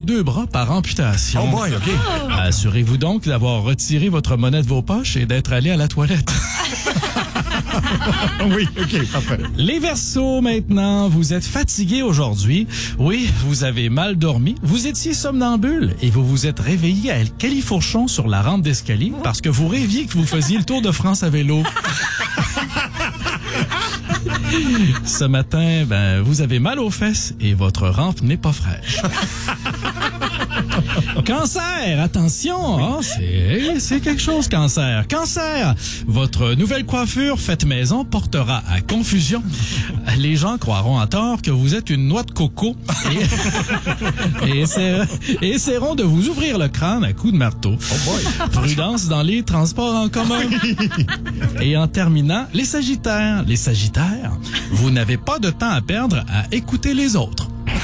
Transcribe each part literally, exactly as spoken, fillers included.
deux bras par amputation. Oh boy, OK. Oh. Assurez-vous donc d'avoir retiré votre monnaie de vos poches et d'être allé à la toilette. Oui, OK, parfait. Les Verseaux, maintenant, vous êtes fatigués aujourd'hui. Oui, vous avez mal dormi. Vous étiez somnambule et vous vous êtes réveillé à Califourchon sur la rampe d'escalier parce que vous rêviez que vous faisiez le Tour de France à vélo. Ce matin, ben, vous avez mal aux fesses et votre rampe n'est pas fraîche. Cancer, attention, oui. hein, c'est, c'est quelque chose, cancer. Cancer, votre nouvelle coiffure faite maison portera à confusion. Les gens croiront à tort que vous êtes une noix de coco et, et, essaieront, et essaieront de vous ouvrir le crâne à coups de marteau. Oh boy. Prudence dans les transports en commun. Et en terminant, les Sagittaires. Les Sagittaires, vous n'avez pas de temps à perdre à écouter les autres.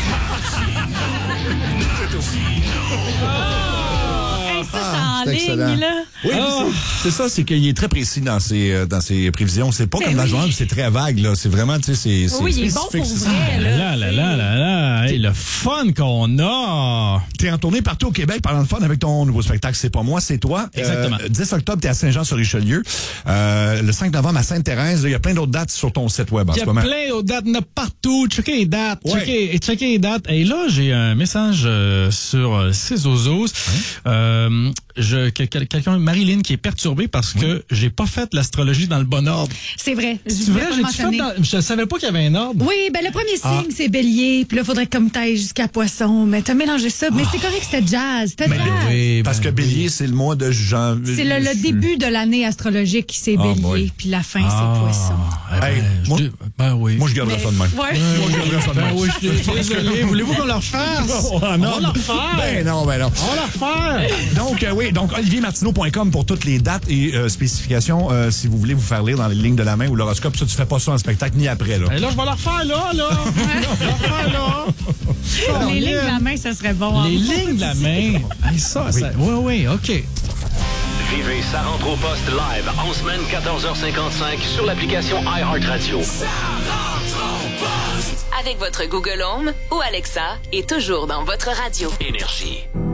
Ça, c'est en ligne, là. Oui, oh. c'est, c'est ça, c'est qu'il est très précis dans ses, dans ses prévisions. C'est pas ben comme dans oui. le journal, c'est très vague, là. C'est vraiment, tu sais, c'est, c'est oui, il est bon pour vrai, là. Là, là, là, là, là. Hey, le fun qu'on a. T'es en tournée partout au Québec parlant de fun avec ton nouveau spectacle C'est pas moi, c'est toi. Exactement. Euh, dix octobre, t'es à Saint-Jean-sur-Richelieu. Euh, le cinq novembre à Sainte-Thérèse. Il y a plein d'autres dates sur ton site web en ce moment. Il y a plein d'autres dates, il y en a partout. Checkez les dates. Ouais. Checkez, checkez les dates. Et là, j'ai un message euh, sur euh, Cézozos. Hein? Euh, je, que, quelqu'un, Marilyn, qui est perturbée parce que oui. j'ai pas fait l'astrologie dans le bon ordre. C'est vrai. C'est vrai, j'ai fait dans, je savais pas qu'il y avait un ordre. Oui, ben le premier ah. signe, c'est bélier. Puis là, il faudrait comme t'ailles jusqu'à poisson. Mais t'as mélangé ça. Mais ah. c'est correct, c'était jazz. C'était ben, jazz. Oui, parce ben, que bélier, c'est le mois de janvier. C'est le, le début de l'année astrologique, c'est bélier. Oh puis la fin, ah. c'est poisson. Eh ben, hey, moi, je, ben oui. Moi, je garderais ça de même. Ouais. Moi, je garderais ça de même. Ben oui, je suis désolé. Voulez-vous qu'on le refasse? On va le refaire. Ben non, ben non. On va le refaire. Donc, euh, oui, donc olivier martineau point com pour toutes les dates et euh, spécifications euh, si vous voulez vous faire lire dans les lignes de la main ou l'horoscope. Ça, tu fais pas ça en spectacle ni après, là. Et là, je vais le refaire là, là. Je vais le refaire là. Oh, les lignes de la main, ça serait bon. Les lignes de la main. Hey, ça, oui. ça, oui, oui, OK. Vivez Ça rentre au poste live en semaine quatorze heures cinquante-cinq sur l'application iHeartRadio. Ça rentre au poste. Avec votre Google Home ou Alexa et toujours dans votre radio. Énergie.